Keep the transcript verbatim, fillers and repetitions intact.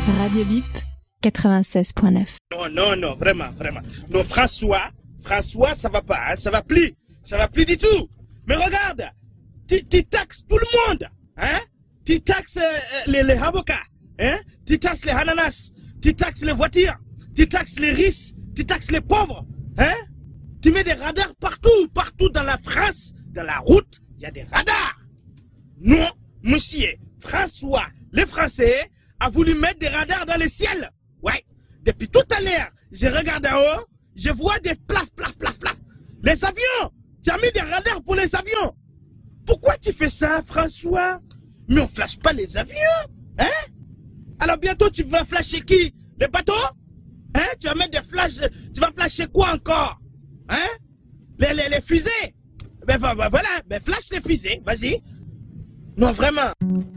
Radio Bip quatre-vingt-seize point neuf. Non, non, non, vraiment, vraiment. Non, François, François, ça va pas, hein, ça va plus. Ça va plus du tout. Mais regarde, tu, tu taxes tout le monde. Hein? Tu taxes euh, les, les avocats. Hein? Tu taxes les ananas. Tu taxes les voitures. Tu taxes les riches. Tu taxes les pauvres. Hein? Tu mets des radars partout, partout dans la France. Dans la route, il y a des radars. Non, monsieur François, le Français, a voulu mettre des radars dans le ciel. Ouais. Depuis tout à l'heure, je regarde en haut, je vois des plaf, plaf, plaf, plaf. Les avions. Tu as mis des radars pour les avions. Pourquoi tu fais ça, François? Mais on flash pas les avions. Hein? Alors bientôt, tu vas flasher qui? Les bateaux? Hein? Tu vas mettre des flashs. Tu vas flasher quoi encore? Hein? Les, les, les fusées? Ben voilà, ben flash les fusées, vas-y. Non, vraiment.